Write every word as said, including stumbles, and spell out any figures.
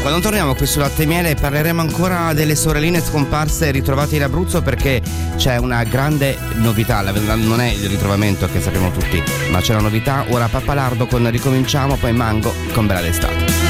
Quando torniamo qui su Latte e Miele parleremo ancora delle sorelline scomparse ritrovate in Abruzzo, perché c'è una grande novità, non è il ritrovamento che sappiamo tutti, ma c'è una novità. Ora Pappalardo con Ricominciamo, poi Mango con Bella d'estate.